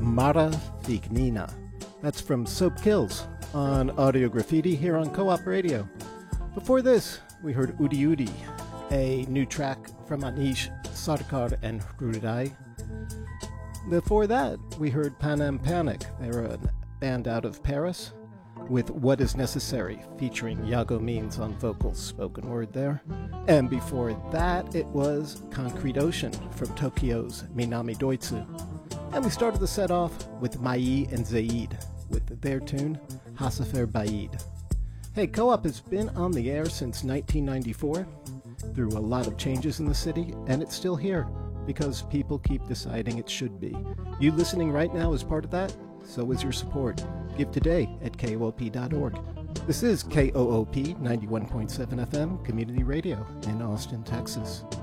Mara Fignina. That's from Soap Kills on Audio Graffiti here on Co-op Radio. Before this, we heard Udi Udi, a new track from Anish Sarkar and Hrudai. Before that, we heard Panam Panic. They're a band out of Paris with What Is Necessary, featuring Yago Means on vocals, spoken word there. And before that, it was Concrete Ocean from Tokyo's Minami Doitsu. And we started the set off with Mai and Zaid with their tune, Hasafer Baid. Hey, Co-op has been on the air since 1994, through a lot of changes in the city, and it's still here because people keep deciding it should be. You listening right now is part of that, so is your support. Give today at koop.org. This is KOOP 91.7 FM Community Radio in Austin, Texas.